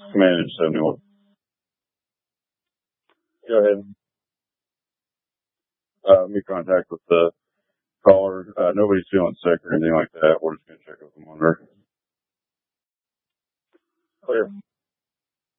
Command 71. Go ahead. Make contact with the caller. Nobody's feeling sick or anything like that. We're just going to check with them on their